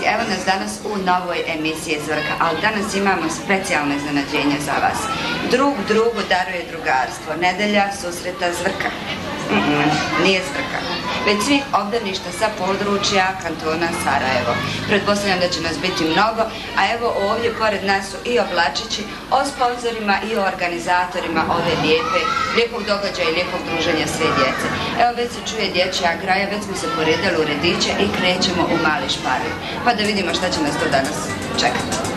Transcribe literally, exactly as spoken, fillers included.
evo nas danas u novoj emisiji Zvrka, ali danas imamo specijalne iznenađenje za vas. Drug drugu daruje drugarstvo, nedelja susreta Zvrka. Mm-mm, nije Zvrka, već svih obdaništa sa područja kantona Sarajevo. Pretpostavljam da će nas biti mnogo, a evo ovdje pored nas su i oblačići o sponzorima i o organizatorima ove lijepe, lijepog događaja i lijepog druženja sve djece. Evo već se čuje dječja graja, već smo se poredali u rediće i krećemo u mali šparlji. Pa da vidimo šta će nas to danas čekati.